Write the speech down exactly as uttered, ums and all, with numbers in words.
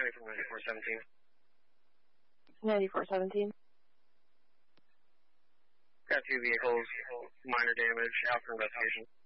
County from ninety-four seventeen. ninety-four seventeen. Got two vehicles, minor damage, out for investigation.